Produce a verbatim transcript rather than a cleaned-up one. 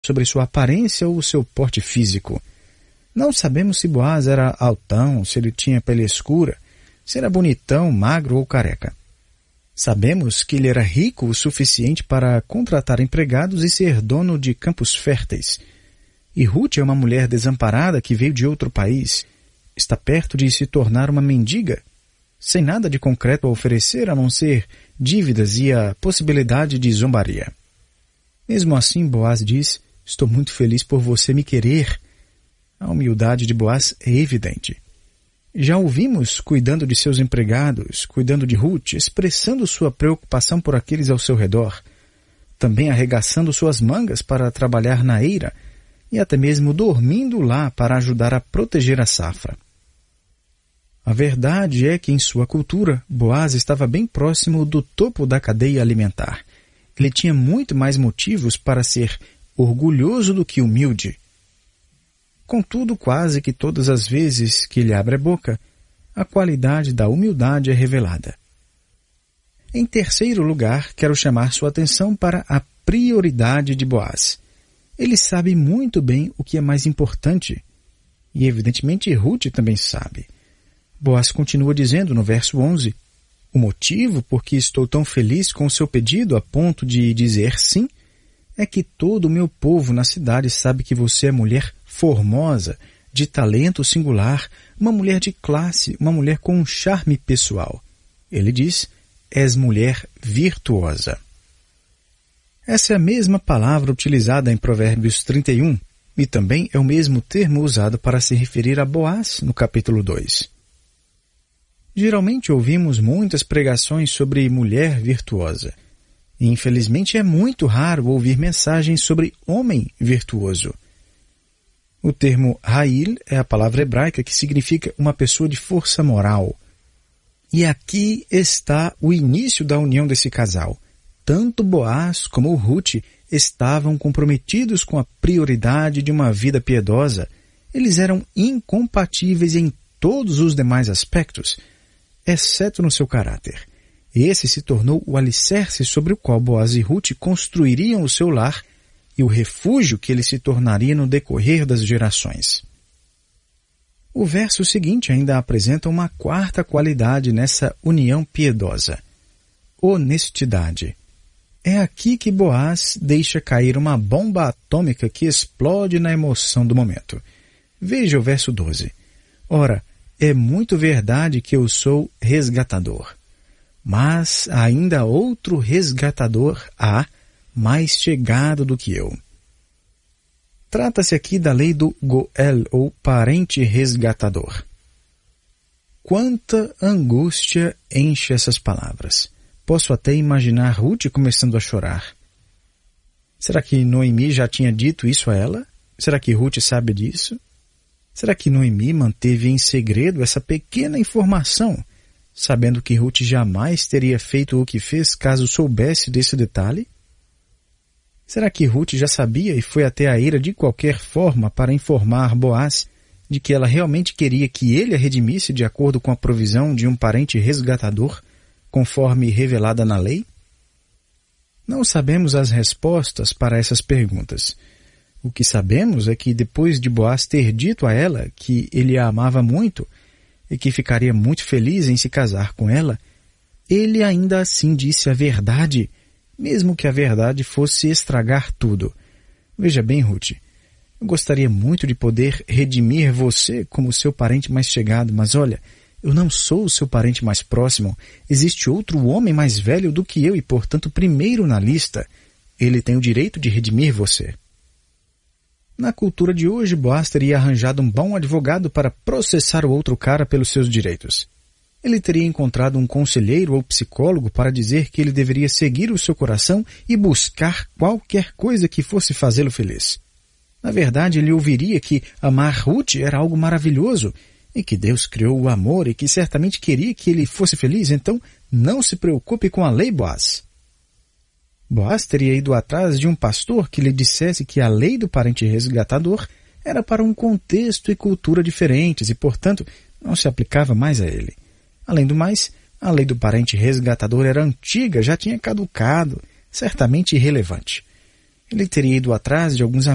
sobre sua aparência ou seu porte físico. Não sabemos se Boaz era altão, se ele tinha pele escura, se era bonitão, magro ou careca. Sabemos que ele era rico o suficiente para contratar empregados e ser dono de campos férteis. E Ruth é uma mulher desamparada que veio de outro país. Está perto de se tornar uma mendiga, sem nada de concreto a oferecer a não ser dívidas e a possibilidade de zombaria. Mesmo assim, Boaz diz: estou muito feliz por você me querer. A humildade de Boaz é evidente. Já o vimos cuidando de seus empregados, cuidando de Ruth, expressando sua preocupação por aqueles ao seu redor, também arregaçando suas mangas para trabalhar na eira e até mesmo dormindo lá para ajudar a proteger a safra. A verdade é que em sua cultura, Boaz estava bem próximo do topo da cadeia alimentar. Ele tinha muito mais motivos para ser orgulhoso do que humilde. Contudo, quase que todas as vezes que ele abre a boca, a qualidade da humildade é revelada. Em terceiro lugar, quero chamar sua atenção para a prioridade de Boaz. Ele sabe muito bem o que é mais importante. E evidentemente Ruth também sabe. Boaz continua dizendo no verso onze, o motivo por que estou tão feliz com o seu pedido a ponto de dizer sim, é que todo o meu povo na cidade sabe que você é mulher formosa, de talento singular, uma mulher de classe, uma mulher com um charme pessoal. Ele diz, és mulher virtuosa. Essa é a mesma palavra utilizada em Provérbios trinta e um, e também é o mesmo termo usado para se referir a Boaz no capítulo dois. Geralmente ouvimos muitas pregações sobre mulher virtuosa. E infelizmente é muito raro ouvir mensagens sobre homem virtuoso. O termo Ha'il é a palavra hebraica que significa uma pessoa de força moral. E aqui está o início da união desse casal. Tanto Boaz como Ruth estavam comprometidos com a prioridade de uma vida piedosa. Eles eram incompatíveis em todos os demais aspectos, exceto no seu caráter. Esse se tornou o alicerce sobre o qual Boaz e Ruth construiriam o seu lar e o refúgio que ele se tornaria no decorrer das gerações. O verso seguinte ainda apresenta uma quarta qualidade nessa união piedosa: honestidade. É aqui que Boaz deixa cair uma bomba atômica que explode na emoção do momento. Veja o verso doze. Ora, é muito verdade que eu sou resgatador, mas ainda outro resgatador há, mais chegado do que eu. Trata-se aqui da lei do Goel, ou parente resgatador. Quanta angústia enche essas palavras. Posso até imaginar Ruth começando a chorar. Será que Noemi já tinha dito isso a ela? Será que Ruth sabe disso? Será que Noemi manteve em segredo essa pequena informação, sabendo que Ruth jamais teria feito o que fez caso soubesse desse detalhe? Será que Ruth já sabia e foi até a eira de qualquer forma para informar Boaz de que ela realmente queria que ele a redimisse de acordo com a provisão de um parente resgatador, conforme revelada na lei? Não sabemos as respostas para essas perguntas. O que sabemos é que depois de Boaz ter dito a ela que ele a amava muito e que ficaria muito feliz em se casar com ela, ele ainda assim disse a verdade, mesmo que a verdade fosse estragar tudo. Veja bem, Ruth, eu gostaria muito de poder redimir você como seu parente mais chegado, mas olha, eu não sou o seu parente mais próximo. Existe outro homem mais velho do que eu e, portanto, primeiro na lista. Ele tem o direito de redimir você. Na cultura de hoje, Boaz teria arranjado um bom advogado para processar o outro cara pelos seus direitos. Ele teria encontrado um conselheiro ou psicólogo para dizer que ele deveria seguir o seu coração e buscar qualquer coisa que fosse fazê-lo feliz. Na verdade, ele ouviria que amar Ruth era algo maravilhoso e que Deus criou o amor e que certamente queria que ele fosse feliz, então não se preocupe com a lei, Boaz. Boaz teria ido atrás de um pastor que lhe dissesse que a lei do parente resgatador era para um contexto e cultura diferentes e, portanto, não se aplicava mais a ele. Além do mais, a lei do parente resgatador era antiga, já tinha caducado, certamente irrelevante. Ele teria ido atrás de alguns